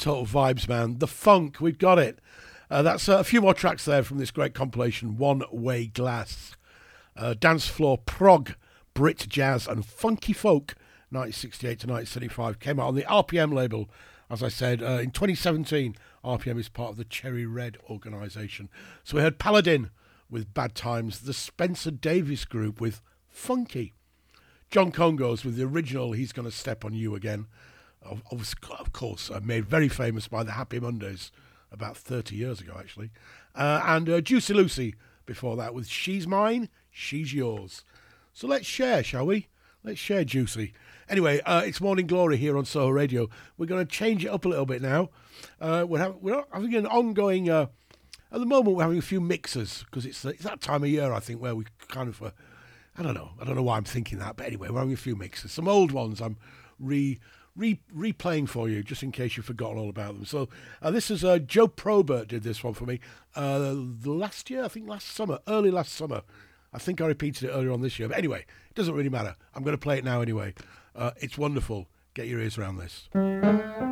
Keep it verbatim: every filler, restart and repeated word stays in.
total vibes, man. The funk, we've got it. Uh, that's uh, a few more tracks there from this great compilation, One Way Glass. Uh, dance floor prog, Brit jazz and funky folk, nineteen sixty-eight to nineteen seventy-five, came out on the R P M label. As I said, uh, in twenty seventeen, R P M is part of the Cherry Red organisation. So we heard Paladin with Bad Times, the Spencer Davis Group with Funky, John Congos with the original He's Gonna Step on You Again, of, of, of course, uh, made very famous by the Happy Mondays about thirty years ago, actually. Uh, and uh, Juicy Lucy before that with She's Mine, She's Yours. So let's share, shall we? Let's share Juicy. Anyway, uh, it's Morning Glory here on Soho Radio. We're going to change it up a little bit now. Uh, we're, have, we're having an ongoing... Uh, at the moment, we're having a few mixers, because it's, uh, it's that time of year, I think, where we kind of... Uh, I don't know. I don't know why I'm thinking that. But anyway, we're having a few mixers. Some old ones I'm re, re replaying for you, just in case you've forgotten all about them. So uh, this is... Uh, Joe Probert did this one for me uh, last year, I think last summer, early last summer. I think I repeated it earlier on this year. But anyway, it doesn't really matter. I'm going to play it now anyway. Uh, it's wonderful. Get your ears around this.